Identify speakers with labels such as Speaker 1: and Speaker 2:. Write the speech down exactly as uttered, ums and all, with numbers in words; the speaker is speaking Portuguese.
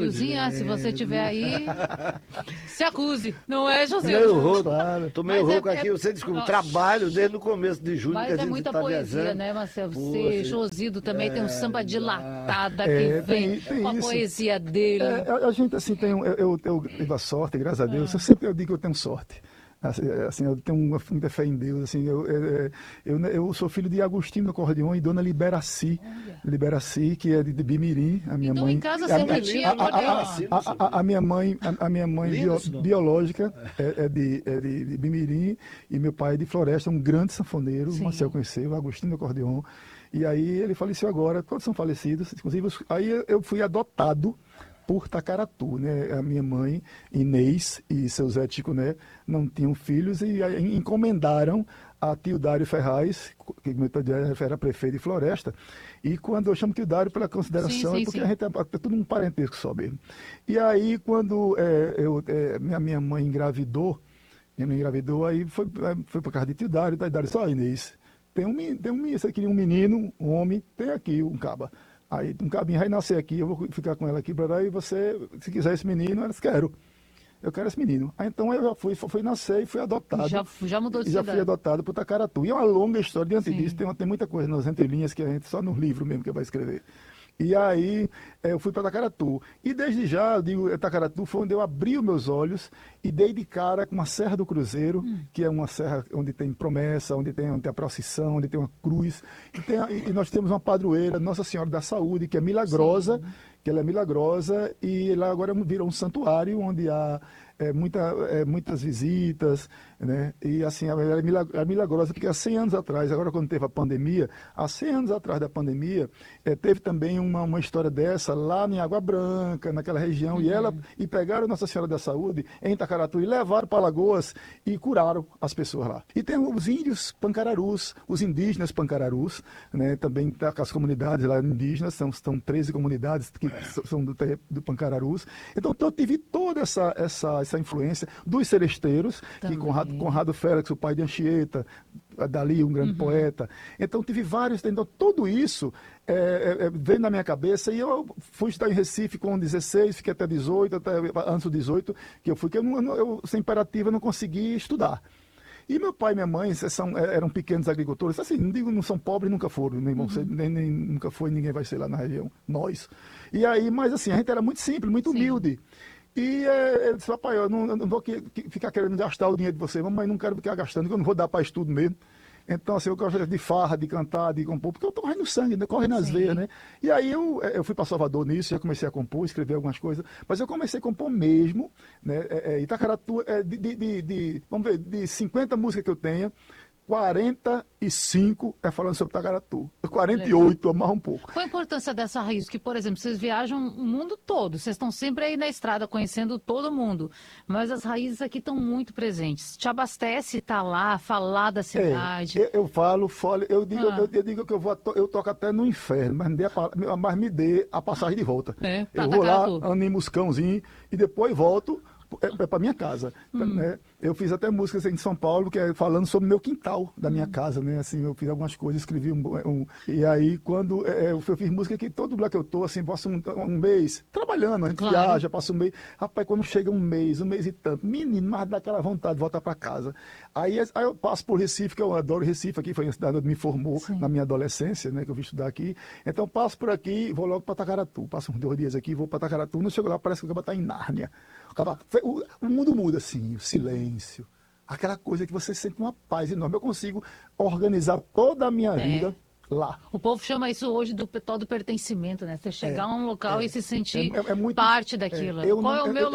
Speaker 1: Cozinha, se você estiver aí, se acuse. Não é, José?
Speaker 2: Meio rouco, ah, tô meio
Speaker 1: Mas é-
Speaker 2: rouco
Speaker 1: é-
Speaker 2: aqui. Você descobriu,
Speaker 1: Nossa.
Speaker 2: trabalho desde o começo de julho que a
Speaker 1: Mas é
Speaker 2: gente
Speaker 1: muita
Speaker 2: tá
Speaker 1: poesia,
Speaker 2: viajando.
Speaker 1: né, Marcelo? Você,
Speaker 2: Poxa,
Speaker 1: Josido, também tem um samba
Speaker 2: é,
Speaker 1: dilatada que
Speaker 3: É,
Speaker 1: vem
Speaker 3: tem, tem
Speaker 1: com a
Speaker 3: isso.
Speaker 1: poesia dele.
Speaker 3: É, a, a gente, assim, tem. um- Eu, eu, eu tive a sorte, graças a Deus.
Speaker 1: Ah.
Speaker 3: Eu sempre eu digo que eu tenho sorte. Assim, é, assim, eu tenho uma, muita fé em Deus. Assim, eu, é, é, eu, eu sou filho de Agostinho do Acordeon e Dona Liberaci.
Speaker 1: Olha.
Speaker 3: Liberaci, que é de, de Bimirim, a minha
Speaker 1: Então,
Speaker 3: mãe.
Speaker 1: em casa
Speaker 3: a,
Speaker 1: sempre
Speaker 3: minha-
Speaker 1: tinha
Speaker 3: a, a,
Speaker 1: acordeon.
Speaker 3: a, a, a, a minha mãe, a, a minha mãe
Speaker 2: Lindo
Speaker 3: bio-
Speaker 2: esse nome.
Speaker 3: biológica é, é de, é de, de Bimirim e meu pai é de Floresta, um grande sanfoneiro.
Speaker 1: Sim.
Speaker 3: O Marcel conheceu, Agostinho do Acordeon. E aí ele faleceu agora, todos são falecidos. Inclusive, os- aí eu fui adotado por Tacaratu, né? A minha mãe, Inês, e seu Zé Ticoné não tinham filhos e aí encomendaram a tio Dário Ferraz, que meu tio Dário era prefeito de Floresta, e quando eu chamo tio Dário pela consideração,
Speaker 1: Sim, sim,
Speaker 3: é porque
Speaker 1: sim.
Speaker 3: a gente é, é tudo um parentesco só mesmo. E aí, quando é, eu, é, minha, minha mãe engravidou, minha mãe engravidou, aí foi, é, foi por causa de tio Dário, daí Dário só, Inês, tem um, men- tem um, men- você queria um menino, um homem, tem aqui um caba. Aí um cabinho vai nascer aqui, eu vou ficar com ela aqui, para e você, se quiser esse menino, elas quero. Eu quero esse menino. Aí, então eu já fui, fui nascer e fui adotado.
Speaker 1: Já, já mudou de
Speaker 3: E já fui
Speaker 1: cidade.
Speaker 3: adotado por Tacaratu. E é uma longa história diante
Speaker 1: Sim.
Speaker 3: disso, tem, uma- tem muita coisa nas entrelinhas que a gente, só no livro mesmo que vai escrever. E aí eh, eu fui para Tacaratu. E desde já, eu digo, eh, Tacaratu foi onde eu abri os meus olhos e dei de cara com a Serra do Cruzeiro,
Speaker 1: Hum.
Speaker 3: que é uma serra onde tem promessa, onde tem, onde tem a procissão, onde tem uma cruz. E, tem a- e nós temos uma padroeira, Nossa Senhora da Saúde, que é milagrosa, que ela é milagrosa, e lá agora virou um santuário onde há é, muita, é, muitas visitas, né? E assim, ela é milag- é milagrosa, porque há cem anos atrás, agora quando teve a pandemia, há cem anos atrás da pandemia, é, teve também uma, uma história dessa lá em Água Branca, naquela região, e ela e pegaram Nossa Senhora da Saúde em Itacaratu e levaram para Alagoas e curaram as pessoas lá. E tem os índios pancararus, os indígenas pancararus, né? Também tá com as comunidades lá indígenas, são, são treze comunidades que s- são do, terre- do pancararus. Então, eu tive toda essa, essa, essa influência dos celesteiros, que
Speaker 1: Também.
Speaker 3: Conrado, Conrado Félix, o pai de Anchieta, dali um grande poeta. Então, tive vários. Então, tudo isso é, é, é, veio na minha cabeça e eu fui estudar em Recife com dezesseis, fiquei até dezoito, até antes dos dezoito, que eu fui, que eu, não- eu, sem imperativa, não consegui estudar. E meu pai e minha mãe são, eram pequenos agricultores, assim, não digo, não são pobres, nunca foram, nem vão ser, nem, nem nunca foi, ninguém vai ser lá na região, nós. E aí, mas assim, a gente era muito simples, muito
Speaker 1: Sim.
Speaker 3: humilde. E é, eu disse, papai, eu não, eu não vou que- que- ficar querendo gastar o dinheiro de você, mamãe, não quero ficar gastando, que eu não vou dar para estudo mesmo. Então, assim, eu gosto de farra, de cantar, de compor, porque eu tô correndo no sangue, né? Corre nas
Speaker 1: Sim.
Speaker 3: veias, né? E aí eu, eh, eu fui para Salvador nisso, já comecei a compor, escrever algumas coisas, mas eu comecei a compor mesmo, né? É, é, Itacaratu, é, de, de, de, de- vamos ver, de cinquenta músicas que eu tenho, quarenta e cinco é falando sobre Itacaratu. quarenta e oito, amarra um pouco.
Speaker 1: Qual a importância dessa raiz? Que, por exemplo, vocês viajam o mundo todo, vocês estão sempre aí na estrada conhecendo todo mundo, mas as raízes aqui estão muito presentes. Te abastece estar lá, falar da cidade.
Speaker 3: É, eu, eu falo, falo, eu digo,
Speaker 1: Ah.
Speaker 3: eu, eu digo que eu vou, ato- eu toco até no inferno, mas me dê a, pa- mas me dê a passagem de volta.
Speaker 1: É, pra
Speaker 3: eu vou lá,
Speaker 1: Tacaratu.
Speaker 3: ando em Muscãozinho e depois volto é, é para minha casa,
Speaker 1: Hum.
Speaker 3: né? Eu fiz até músicas em São Paulo que é falando sobre o meu quintal da
Speaker 1: Hum.
Speaker 3: minha casa, né? Assim, eu fiz algumas coisas, escrevi um, um- e aí quando é, eu fiz música que todo lugar que eu tô, assim, passo um, um mês trabalhando, a gente
Speaker 1: Claro.
Speaker 3: viaja, passa um mês, rapaz, quando chega um mês, um mês e tanto, menino, mas dá aquela vontade de voltar para casa. Aí, aí eu passo por Recife, que eu adoro Recife, aqui foi a cidade onde me formou
Speaker 1: Sim.
Speaker 3: na minha adolescência, né, que eu vim estudar aqui. Então passo por aqui, vou logo para Tacaratu, passo uns dois dias aqui, vou para Tacaratu, não chego lá, parece que eu vou estar em Nárnia. Acaba- O, o mundo muda assim, o silêncio, aquela coisa que você sente uma paz enorme. Eu consigo organizar toda a minha
Speaker 1: É.
Speaker 3: vida lá.
Speaker 1: O povo chama isso hoje do tal do pertencimento, né? Você chegar a um local
Speaker 3: é,
Speaker 1: e se sentir
Speaker 3: é- é muito-
Speaker 1: parte daquilo.
Speaker 3: é, eu
Speaker 1: Qual
Speaker 3: não-
Speaker 1: é o
Speaker 3: eu-
Speaker 1: meu
Speaker 3: eu-